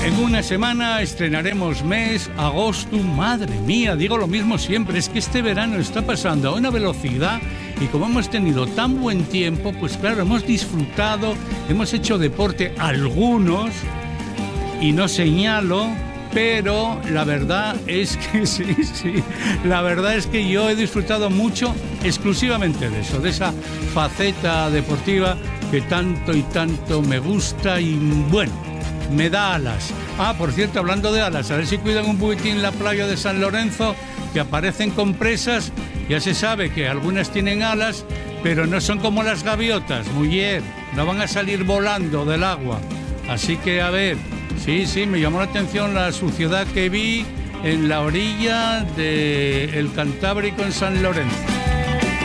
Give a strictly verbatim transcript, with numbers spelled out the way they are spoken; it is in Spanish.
En una semana estrenaremos mes, agosto. Madre mía, digo lo mismo siempre, es que este verano está pasando a una velocidad y como hemos tenido tan buen tiempo, pues claro, hemos disfrutado, hemos hecho deporte algunos, y no señalo, pero la verdad es que sí, sí, la verdad es que yo he disfrutado mucho exclusivamente de eso, de esa faceta deportiva que tanto y tanto me gusta y bueno, me da alas. Ah, por cierto, hablando de alas, a ver si cuidan un poquitín la playa de San Lorenzo, que aparecen con presas. Ya se sabe que algunas tienen alas, pero no son como las gaviotas, mujer, no van a salir volando del agua. Así que, a ver, sí, sí, me llamó la atención la suciedad que vi en la orilla del Cantábrico en San Lorenzo.